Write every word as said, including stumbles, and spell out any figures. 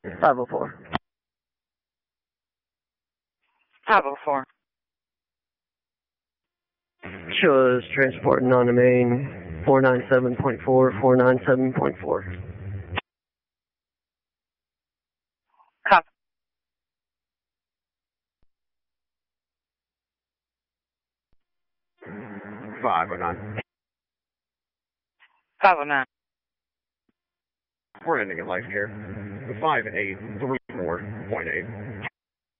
five oh four. five oh four. Shows transporting on the main four nine seven point four, four nine seven point four. Copy. five oh nine. five oh nine. We're ending in life here. five eight three four point eight.